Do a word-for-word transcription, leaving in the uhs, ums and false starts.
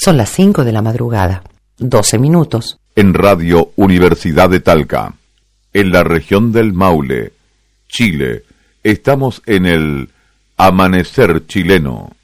Son las cinco de la madrugada, doce minutos. En Radio Universidad de Talca, en la región del Maule, Chile, estamos en el Amanecer Chileno.